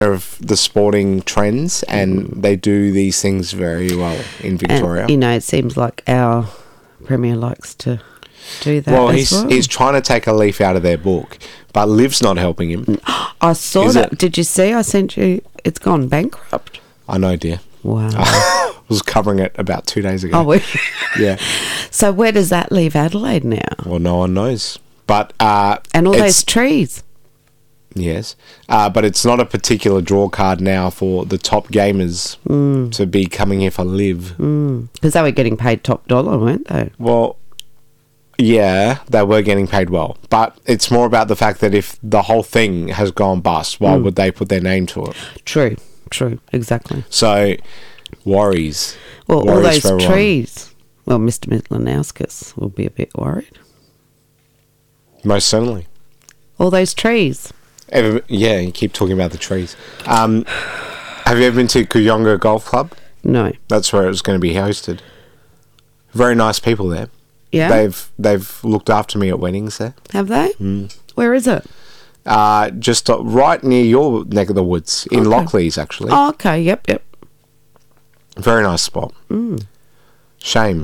of the sporting trends, and they do these things very well in Victoria. And, it seems like our Premier likes to do that. Well, well. he's trying to take a leaf out of their book, but Liv's not helping him. I saw that. Did you see? I sent you. It's gone bankrupt. I know, dear. Wow. I was covering it about 2 days ago. Oh, well. Yeah. So where does that leave Adelaide now? Well, no one knows. But and all those trees. Yes, but it's not a particular draw card now for the top gamers to be coming here for Live. Because they were getting paid top dollar, weren't they? Well, yeah, they were getting paid well. But it's more about the fact that if the whole thing has gone bust, why would they put their name to it? True, exactly. So, worries. Well, Worries all those trees. Well, Mr. Mitlanauskas will be a bit worried. Most certainly. All those trees. Yeah, you keep talking about the trees. Have you ever been to Kooyonga Golf Club? No. That's where it was going to be hosted. Very nice people there. Yeah? They've looked after me at weddings there. Have they? Where is it? Just right near your neck of the woods, in Lockleys, actually. Oh, okay. Yep. Very nice spot. Shame.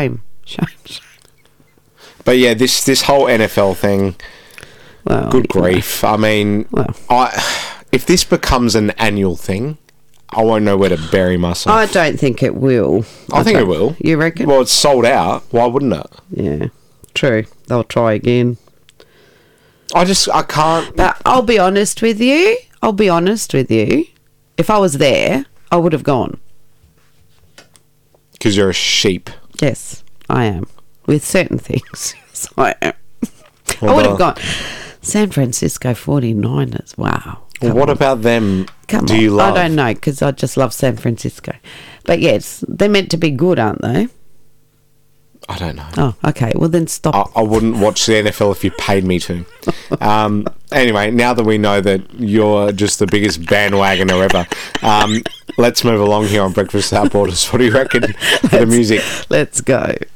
But yeah, this whole NFL thing, well, good grief. I mean, if this becomes an annual thing, I won't know where to bury myself. I don't think it will. I think it will. You reckon? Well, it's sold out. Why wouldn't it? Yeah, true. They'll try again. I can't. But I'll be honest with you. If I was there, I would have gone. Because you're a sheep. Yes, I am. With certain things. Yes, I am. Well, I would have gone. San Francisco 49ers. Wow. Well, what about them? Do you love? I don't know, because I just love San Francisco. But yes, they're meant to be good, aren't they? I don't know. Oh, okay. Well, then stop. I wouldn't watch the NFL if you paid me to. Anyway, now that we know that you're just the biggest bandwagoner ever, let's move along here on Breakfast Without Borders. What do you reckon for the music? Let's go.